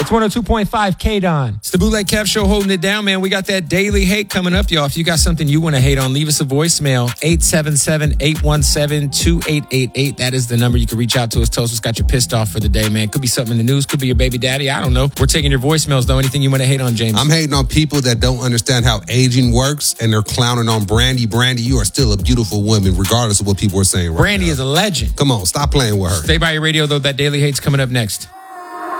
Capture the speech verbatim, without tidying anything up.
It's one oh two point five K-Don. It's the Bootleg Kev Show holding it down, man. We got that daily hate coming up, y'all. If you got something you want to hate on, leave us a voicemail. eight seven seven, eight one seven, two eight eight eight. That is the number. You can reach out to us. Tell us what's got you pissed off for the day, man. Could be something in the news. Could be your baby daddy. I don't know. We're taking your voicemails, though. Anything you want to hate on, James? I'm hating on people that don't understand how aging works, and they're clowning on Brandy. Brandy, you are still a beautiful woman, regardless of what people are saying right Brandy now. is a legend. Come on, stop playing with her. Stay by your radio, though. That daily hate's coming up next.